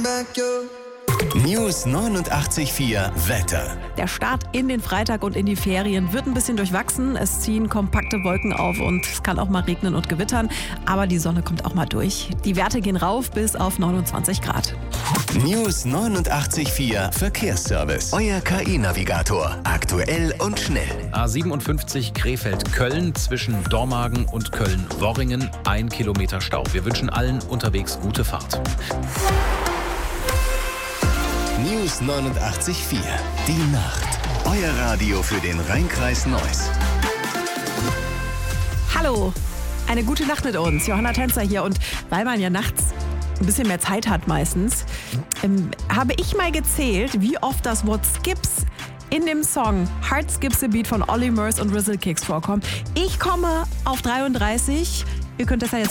News 89.4 Wetter. Der Start in den Freitag und in die Ferien wird ein bisschen durchwachsen. Es ziehen kompakte Wolken auf und es kann auch mal regnen und gewittern. Aber die Sonne kommt auch mal durch. Die Werte gehen rauf bis auf 29 Grad. News 89.4 Verkehrsservice. Euer KI-Navigator. Aktuell und schnell. A57 Krefeld-Köln zwischen Dormagen und Köln-Worringen. 1 Kilometer Stau. Wir wünschen allen unterwegs gute Fahrt. News 89.4. Die Nacht. Euer Radio für den Rhein-Kreis Neuss. Hallo, eine gute Nacht mit uns. Johanna Tänzer hier. Und weil man ja nachts ein bisschen mehr Zeit hat meistens, habe ich mal gezählt, wie oft das Wort Skips in dem Song Heart Skips a Beat von Olly Murs und Rizzle Kicks vorkommt. Ich komme auf 33. Ihr könnt das ja jetzt